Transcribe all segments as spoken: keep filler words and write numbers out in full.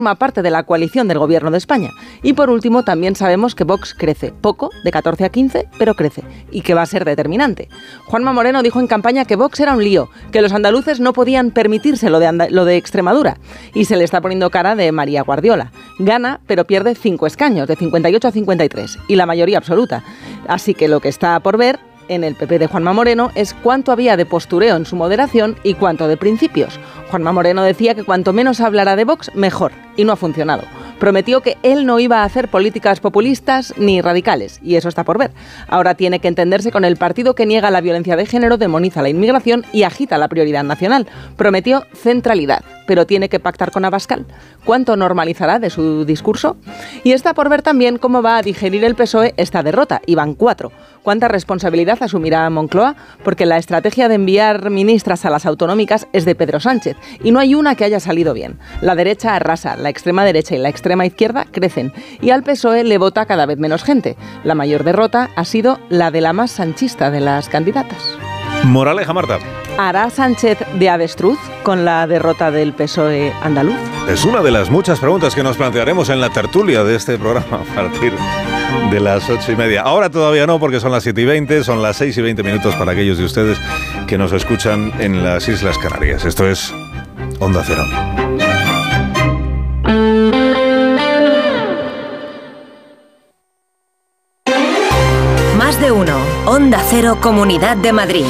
forma parte de la coalición del Gobierno de España. Y por último, también sabemos que Vox crece poco, de catorce a quince, pero crece, y que va a ser determinante. Juanma Moreno dijo en campaña que Vox era un lío, que los andaluces no podían permitirse lo de, And- lo de Extremadura, y se le está poniendo cara de María Guardiola. Gana, pero pierde cinco escaños, de cincuenta y ocho a cincuenta y tres, y la mayoría absoluta. Así que lo que está por ver en el P P de Juanma Moreno es cuánto había de postureo en su moderación y cuánto de principios. Juanma Moreno decía que cuanto menos hablara de Vox, mejor, y no ha funcionado. Prometió que él no iba a hacer políticas populistas ni radicales, y eso está por ver. Ahora tiene que entenderse con el partido que niega la violencia de género, demoniza la inmigración y agita la prioridad nacional. Prometió centralidad, pero tiene que pactar con Abascal. ¿Cuánto normalizará de su discurso? Y está por ver también cómo va a digerir el P S O E esta derrota, y van cuatro. ¿Cuánta responsabilidad asumirá Moncloa? Porque la estrategia de enviar ministras a las autonómicas es de Pedro Sánchez, y no hay una que haya salido bien. La derecha arrasa, la extrema derecha y la extrema izquierda crecen, y al P S O E le vota cada vez menos gente. La mayor derrota ha sido la de la más sanchista de las candidatas. Moraleja, Marta. ¿Hará Sánchez de avestruz con la derrota del P S O E andaluz? Es una de las muchas preguntas que nos plantearemos en la tertulia de este programa a partir de las ocho y media. Ahora todavía no, porque son las siete y veinte, son las seis y veinte minutos para aquellos de ustedes que nos escuchan en las Islas Canarias. Esto es Onda Cero. Más de uno. Onda Cero, Comunidad de Madrid.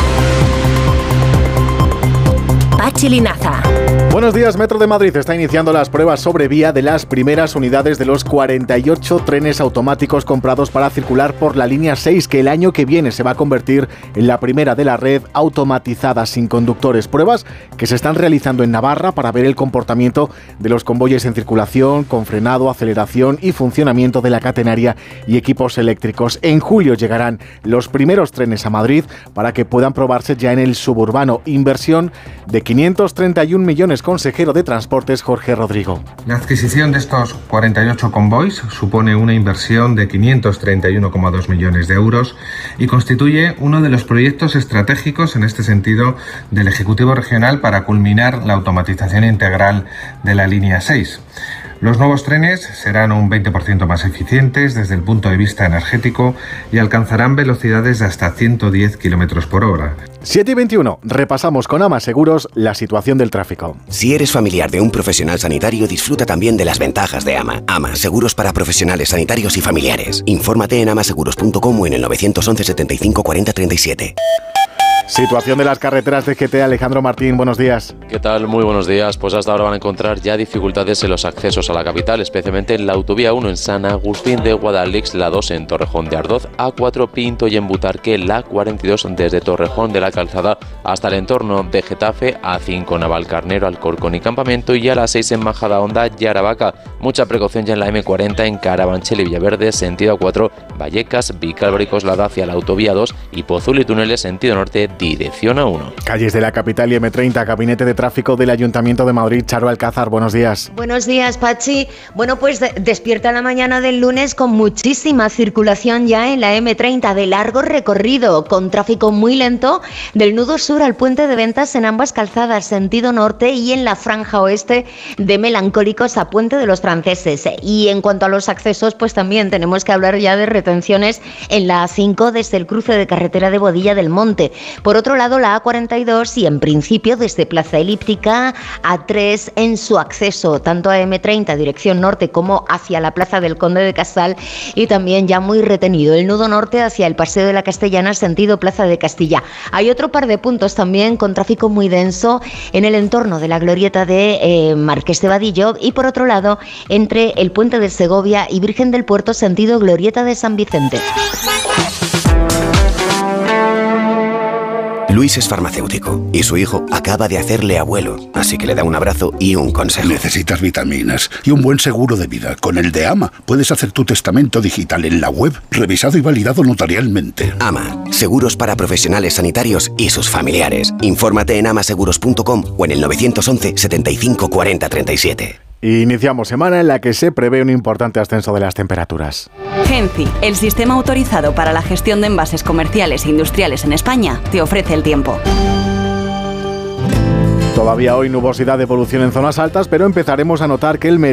Pachi Linaza. Buenos días. Metro de Madrid está iniciando las pruebas sobre vía de las primeras unidades de los cuarenta y ocho trenes automáticos comprados para circular por la línea seis, que el año que viene se va a convertir en la primera de la red automatizada sin conductores. Pruebas que se están realizando en Navarra para ver el comportamiento de los convoyes en circulación, con frenado, aceleración y funcionamiento de la catenaria y equipos eléctricos. En julio llegarán los primeros trenes a Madrid para que puedan probarse ya en el suburbano. Inversión de quinientos treinta y un millones. Consejero de Transportes, Jorge Rodrigo. La adquisición de estos cuarenta y ocho convoys supone una inversión de quinientos treinta y uno coma dos millones de euros y constituye uno de los proyectos estratégicos en este sentido del Ejecutivo Regional para culminar la automatización integral de la línea seis. Los nuevos trenes serán un veinte por ciento más eficientes desde el punto de vista energético y alcanzarán velocidades de hasta ciento diez kilómetros por hora. siete y veintiuno. Repasamos con Ama Seguros la situación del tráfico. Si eres familiar de un profesional sanitario, disfruta también de las ventajas de Ama. Ama, seguros para profesionales sanitarios y familiares. Infórmate en amaseguros punto com o en el nueve once setenta y cinco cuarenta treinta y siete. Situación de las carreteras de G T. Alejandro Martín, buenos días. ¿Qué tal? Muy buenos días. Pues hasta ahora van a encontrar ya dificultades en los accesos a la capital, especialmente en la autovía uno en San Agustín de Guadalix, la dos en Torrejón de Ardoz, A cuatro Pinto y en Butarque, la cuarenta y dos desde Torrejón de la Calzada hasta el entorno de Getafe, A cinco Navalcarnero, Alcorcón y Campamento, y a la seis en Majadahonda y Aravaca. Mucha precaución ya en la eme cuarenta en Carabanchel y Villaverde, sentido A cuatro, Vallecas, Vicálvaro y Coslada hacia la autovía dos y Pozul y Túneles, sentido norte, dirección A uno. Calles de la capital y eme treinta, Gabinete de Tráfico del Ayuntamiento de Madrid. Charo Alcázar, buenos días. Buenos días, Pachi. Bueno, pues de- despierta la mañana del lunes con muchísima circulación ya en la eme treinta de largo recorrido, con tráfico muy lento del nudo sur al puente de ventas en ambas calzadas, sentido norte, y en la franja oeste de Melancólicos a Puente de los Franceses. Y en cuanto a los accesos, pues también tenemos que hablar ya de retenciones en la A cinco desde el cruce de carretera de Bodilla del Monte. Por otro lado, la A cuarenta y dos y en principio desde Plaza Elíptica a tres en su acceso, tanto a eme treinta dirección norte como hacia la Plaza del Conde de Casal, y también ya muy retenido el nudo norte hacia el Paseo de la Castellana, sentido Plaza de Castilla. Hay otro par de puntos también con tráfico muy denso en el entorno de la glorieta de eh, Marqués de Vadillo, y por otro lado entre el Puente de Segovia y Virgen del Puerto, sentido glorieta de San Vicente. Luis es farmacéutico y su hijo acaba de hacerle abuelo, así que le da un abrazo y un consejo. Necesitas vitaminas y un buen seguro de vida. Con el de Ama puedes hacer tu testamento digital en la web, revisado y validado notarialmente. Ama, seguros para profesionales sanitarios y sus familiares. Infórmate en amaseguros punto com o en el nueve once setenta y cinco cuarenta treinta y siete. Iniciamos semana en la que se prevé un importante ascenso de las temperaturas. Genci, el sistema autorizado para la gestión de envases comerciales e industriales en España, te ofrece el tiempo. Todavía hoy nubosidad de evolución en zonas altas, pero empezaremos a notar que el